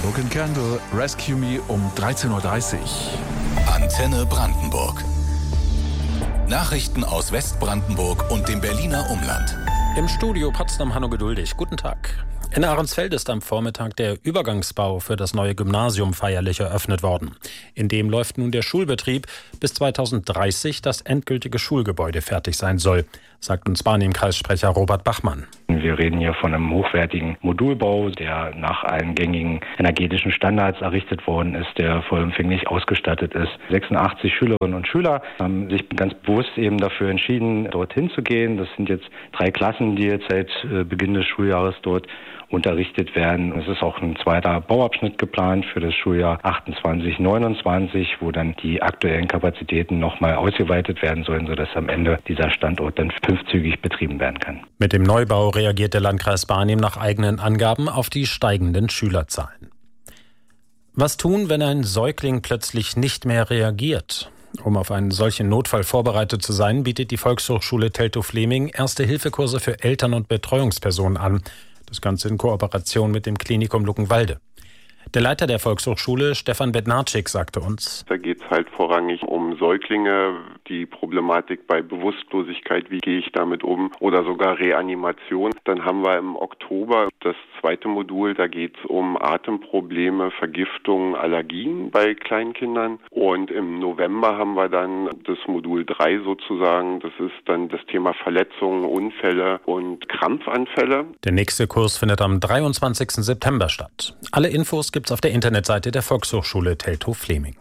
Broken Candle, Rescue Me um 13.30 Uhr. Antenne Brandenburg. Nachrichten aus Westbrandenburg und dem Berliner Umland. Im Studio Potsdam Hanno Geduldig. Guten Tag. In Ahrensfeld ist am Vormittag der Übergangsbau für das neue Gymnasium feierlich eröffnet worden. In dem läuft nun der Schulbetrieb, bis 2030 das endgültige Schulgebäude fertig sein soll, sagt uns Barnim-Kreissprecher Robert Bachmann. Wir reden hier von einem hochwertigen Modulbau, der nach allen gängigen energetischen Standards errichtet worden ist, der vollumfänglich ausgestattet ist. 86 Schülerinnen und Schüler haben sich ganz bewusst eben dafür entschieden, dorthin zu gehen. Das sind jetzt 3 Klassen, die jetzt seit Beginn des Schuljahres dort unterrichtet werden. Es ist auch ein zweiter Bauabschnitt geplant für das Schuljahr 28/29, wo dann die aktuellen Kapazitäten nochmal ausgeweitet werden sollen, sodass am Ende dieser Standort dann 5-zügig betrieben werden kann. Mit dem Neubau reagiert der Landkreis Barnim nach eigenen Angaben auf die steigenden Schülerzahlen. Was tun, wenn ein Säugling plötzlich nicht mehr reagiert? Um auf einen solchen Notfall vorbereitet zu sein, bietet die Volkshochschule Teltow-Fleming Erste-Hilfe-Kurse für Eltern und Betreuungspersonen an. Das Ganze in Kooperation mit dem Klinikum Luckenwalde. Der Leiter der Volkshochschule, Stefan Bednarczyk, sagte uns: Da geht es halt vorrangig um Säuglinge, die Problematik bei Bewusstlosigkeit, wie gehe ich damit um, oder sogar Reanimation. Dann haben wir im Oktober das zweite Modul, da geht es um Atemprobleme, Vergiftungen, Allergien bei Kleinkindern. Und im November haben wir dann das Modul 3 sozusagen, das ist dann das Thema Verletzungen, Unfälle und Krampfanfälle. Der nächste Kurs findet am 23. September statt. Alle Infos gibt's auf der Internetseite der Volkshochschule Teltow-Fleming.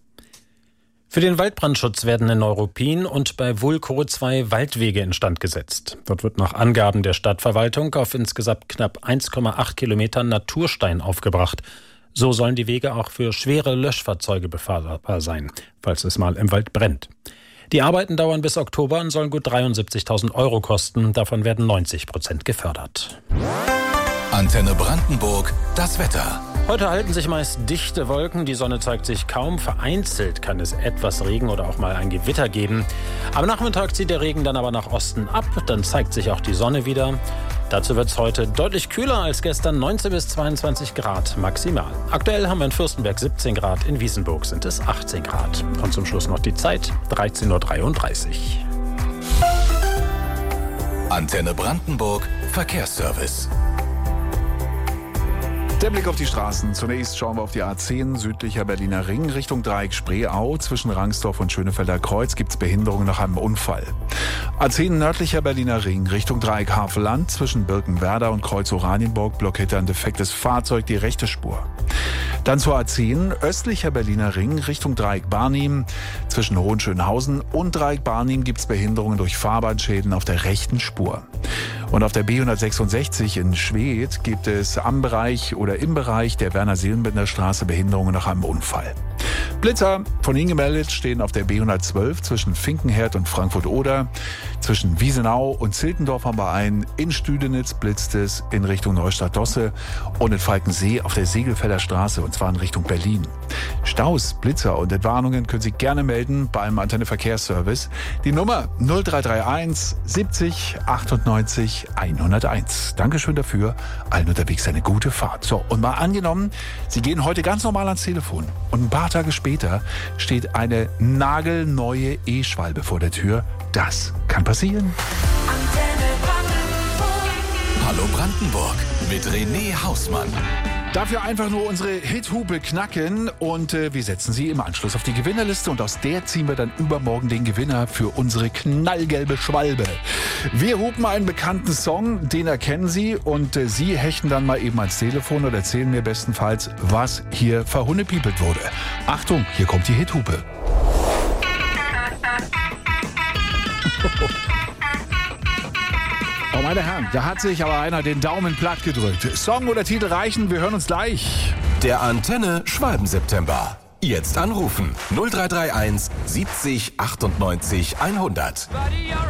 Für den Waldbrandschutz werden in Neuruppin und bei Vulkow 2 Waldwege instand gesetzt. Dort wird nach Angaben der Stadtverwaltung auf insgesamt knapp 1,8 Kilometern Naturstein aufgebracht. So sollen die Wege auch für schwere Löschfahrzeuge befahrbar sein, falls es mal im Wald brennt. Die Arbeiten dauern bis Oktober und sollen gut 73.000 € kosten. Davon werden 90% gefördert. Antenne Brandenburg, das Wetter. Heute halten sich meist dichte Wolken, die Sonne zeigt sich kaum. Vereinzelt kann es etwas Regen oder auch mal ein Gewitter geben. Am Nachmittag zieht der Regen dann aber nach Osten ab, dann zeigt sich auch die Sonne wieder. Dazu wird es heute deutlich kühler als gestern, 19 bis 22 Grad maximal. Aktuell haben wir in Fürstenberg 17 Grad, in Wiesenburg sind es 18 Grad. Und zum Schluss noch die Zeit, 13.33 Uhr. Antenne Brandenburg, Verkehrsservice. Der Blick auf die Straßen. Zunächst schauen wir auf die A10 südlicher Berliner Ring Richtung Dreieck Spreeau. Zwischen Rangsdorf und Schönefelder Kreuz gibt es Behinderungen nach einem Unfall. A10 nördlicher Berliner Ring Richtung Dreieck Havelland. Zwischen Birkenwerder und Kreuz Oranienburg blockiert ein defektes Fahrzeug die rechte Spur. Dann zur A10 östlicher Berliner Ring Richtung Dreieck Barnim. Zwischen Hohenschönhausen und Dreieck Barnim gibt es Behinderungen durch Fahrbahnschäden auf der rechten Spur. Und auf der B166 in Schwedt gibt es im Bereich der Werner-Seelenbinder-Straße Behinderungen nach einem Unfall. Blitzer von Ihnen gemeldet stehen auf der B112 zwischen Finkenherd und Frankfurt-Oder. Zwischen Wiesenau und Ziltendorf haben wir einen. In Stüdenitz blitzt es in Richtung Neustadt-Dosse und in Falkensee auf der Segelfelder Straße, und zwar in Richtung Berlin. Staus, Blitzer und Entwarnungen können Sie gerne melden beim Antenne Verkehrsservice. Die Nummer 0331 70 98 101. Dankeschön dafür. Allen unterwegs eine gute Fahrt. So, und mal angenommen, Sie gehen heute ganz normal ans Telefon und ein paar Tage später steht eine nagelneue E-Schwalbe vor der Tür. Das kann passieren. Hallo Brandenburg mit René Hausmann. Dafür einfach nur unsere Hithupe knacken und wir setzen sie im Anschluss auf die Gewinnerliste und aus der ziehen wir dann übermorgen den Gewinner für unsere knallgelbe Schwalbe. Wir hupen einen bekannten Song, den erkennen Sie und Sie hechten dann mal eben ans Telefon und erzählen mir bestenfalls, was hier verhunnepiepelt wurde. Achtung, hier kommt die Hithupe. Oh meine Herren, da hat sich aber einer den Daumen platt gedrückt. Song oder Titel reichen, wir hören uns gleich. Der Antenne Schwalben-September. Jetzt anrufen 0331 70 98 100.